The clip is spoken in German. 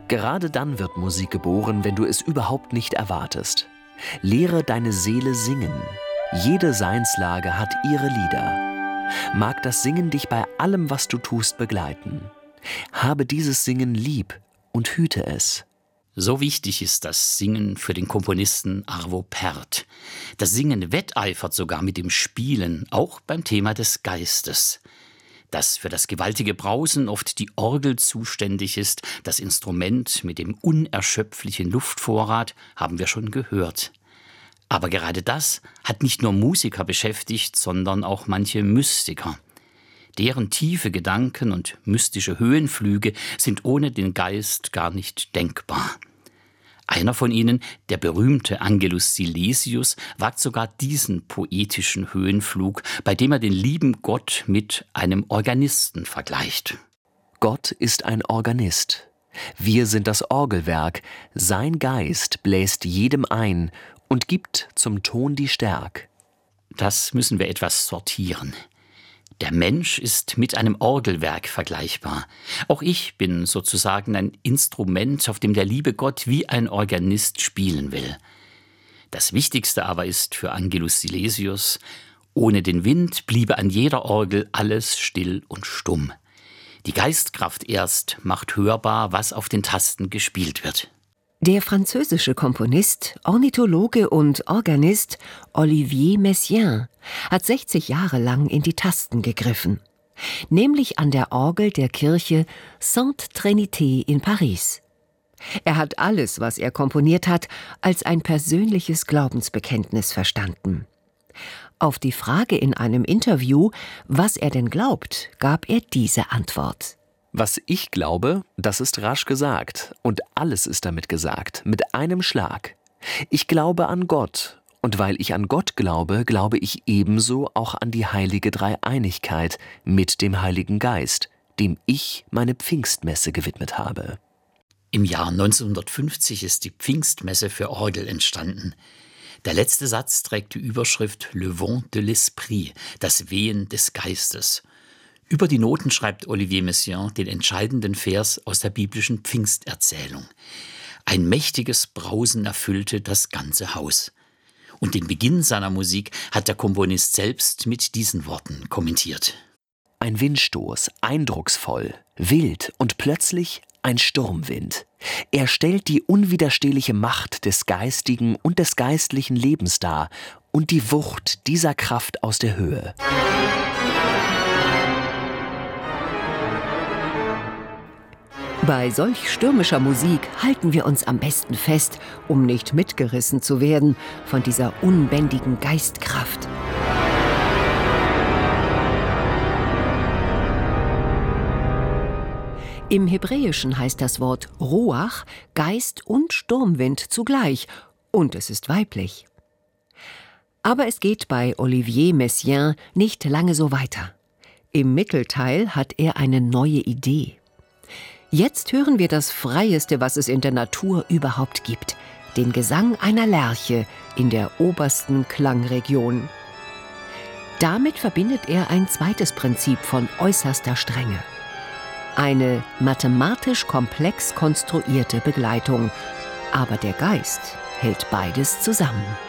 Gerade dann wird Musik geboren, wenn du es überhaupt nicht erwartest. Lehre deine Seele singen. Jede Seinslage hat ihre Lieder. Mag das Singen dich bei allem, was du tust, begleiten. Habe dieses Singen lieb und hüte es. So wichtig ist das Singen für den Komponisten Arvo Pärt. Das Singen wetteifert sogar mit dem Spielen, auch beim Thema des Geistes. Dass für das gewaltige Brausen oft die Orgel zuständig ist, das Instrument mit dem unerschöpflichen Luftvorrat, haben wir schon gehört. Aber gerade das hat nicht nur Musiker beschäftigt, sondern auch manche Mystiker. Deren tiefe Gedanken und mystische Höhenflüge sind ohne den Geist gar nicht denkbar. Einer von ihnen, der berühmte Angelus Silesius, wagt sogar diesen poetischen Höhenflug, bei dem er den lieben Gott mit einem Organisten vergleicht. Gott ist ein Organist. Wir sind das Orgelwerk. Sein Geist bläst jedem ein und gibt zum Ton die Stärk. Das müssen wir etwas sortieren. Der Mensch ist mit einem Orgelwerk vergleichbar. Auch ich bin sozusagen ein Instrument, auf dem der liebe Gott wie ein Organist spielen will. Das Wichtigste aber ist für Angelus Silesius: ohne den Wind bliebe an jeder Orgel alles still und stumm. Die Geistkraft erst macht hörbar, was auf den Tasten gespielt wird. Der französische Komponist, Ornithologe und Organist Olivier Messiaen hat 60 Jahre lang in die Tasten gegriffen, nämlich an der Orgel der Kirche Sainte Trinité in Paris. Er hat alles, was er komponiert hat, als ein persönliches Glaubensbekenntnis verstanden. Auf die Frage in einem Interview, was er denn glaubt, gab er diese Antwort: Was ich glaube, das ist rasch gesagt, und alles ist damit gesagt, mit einem Schlag. Ich glaube an Gott, und weil ich an Gott glaube, glaube ich ebenso auch an die heilige Dreieinigkeit mit dem Heiligen Geist, dem ich meine Pfingstmesse gewidmet habe. Im Jahr 1950 ist die Pfingstmesse für Orgel entstanden. Der letzte Satz trägt die Überschrift Le Vent de l'Esprit, das Wehen des Geistes. Über die Noten schreibt Olivier Messiaen den entscheidenden Vers aus der biblischen Pfingsterzählung. Ein mächtiges Brausen erfüllte das ganze Haus. Und den Beginn seiner Musik hat der Komponist selbst mit diesen Worten kommentiert. Ein Windstoß, eindrucksvoll, wild und plötzlich ein Sturmwind. Er stellt die unwiderstehliche Macht des geistigen und des geistlichen Lebens dar und die Wucht dieser Kraft aus der Höhe. Bei solch stürmischer Musik halten wir uns am besten fest, um nicht mitgerissen zu werden von dieser unbändigen Geistkraft. Im Hebräischen heißt das Wort Ruach Geist und Sturmwind zugleich, und es ist weiblich. Aber es geht bei Olivier Messiaen nicht lange so weiter. Im Mittelteil hat er eine neue Idee. Jetzt hören wir das Freieste, was es in der Natur überhaupt gibt: den Gesang einer Lerche in der obersten Klangregion. Damit verbindet er ein zweites Prinzip von äußerster Strenge: eine mathematisch komplex konstruierte Begleitung. Aber der Geist hält beides zusammen.